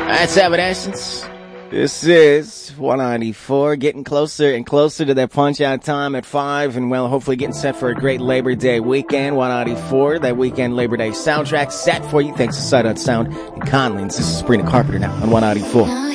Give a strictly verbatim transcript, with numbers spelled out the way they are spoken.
That's Evanescence. This is one ninety-four, getting closer and closer to that punch-out time at five, and, well, hopefully getting set for a great Labor Day weekend. one ninety-four, that weekend Labor Day soundtrack set for you, thanks to Sight Out Sound and Conley. This is Sabrina Carpenter now on one ninety-four.